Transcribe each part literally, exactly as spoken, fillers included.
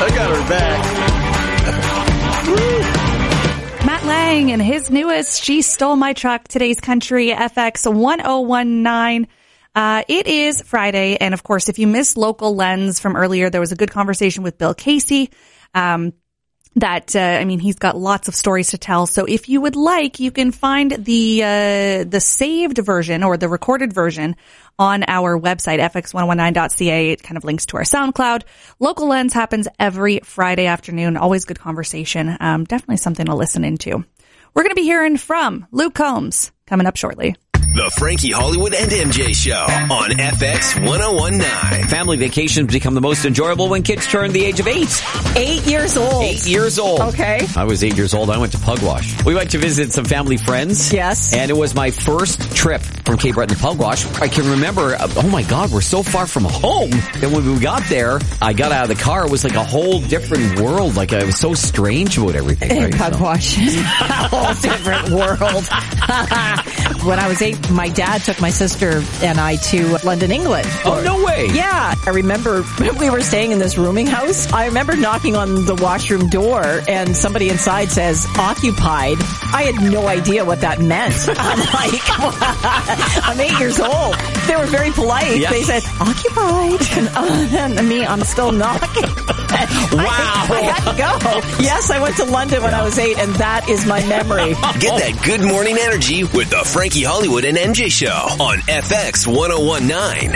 I got her back. Matt Lang and his newest, She Stole My Truck, today's country, F X one oh one nine. Uh, it is Friday, and of course, if you missed Local Lens from earlier, there was a good conversation with Bill Casey. Um, that, uh, I mean, he's got lots of stories to tell. So if you would like, you can find the, uh, the saved version or the recorded version on our website, f x one nineteen dot c a. It kind of links to our SoundCloud. Local Lens happens every Friday afternoon. Always good conversation. Um, definitely something to listen into. We're going to be hearing from Luke Combs coming up shortly. The Frankie Hollywood and M J Show on F X one oh one nine. Family vacations become the most enjoyable when kids turn the age of eight. Eight years old. Eight years old. Okay. I was eight years old. I went to Pugwash. We went to visit some family friends. Yes. And it was my first trip from Cape Breton to Pugwash. I can remember, oh my God, we're so far from home. And when we got there, I got out of the car. It was like a whole different world. Like I was so strange about everything. In right? Pugwash. So. A whole different world. When I was eight, my dad took my sister and I to London, England. Oh, no way. Yeah. I remember we were staying in this rooming house. I remember knocking on the washroom door and somebody inside says, occupied. I had no idea what that meant. I'm like, I'm eight years old. They were very polite. Yeah. They said, occupied. And, uh, and me, I'm still knocking. Wow. I, I had to go. Yes, I went to London when I was eight, and that is my memory. Get that good morning energy with the Frankie Hollywood and M J Show on F X one oh one nine.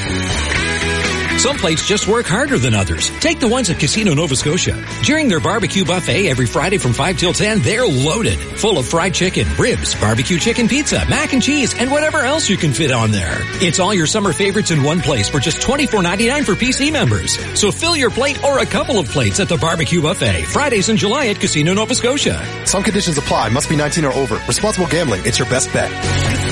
Some plates just work harder than others. Take the ones at Casino Nova Scotia. During their barbecue buffet every Friday from five till ten, they're loaded. Full of fried chicken, ribs, barbecue chicken pizza, mac and cheese, and whatever else you can fit on there. It's all your summer favorites in one place for just twenty-four ninety-nine for P C members. So fill your plate or a couple of plates at the barbecue buffet. Fridays in July at Casino Nova Scotia. Some conditions apply. Must be nineteen or over. Responsible gambling. It's your best bet.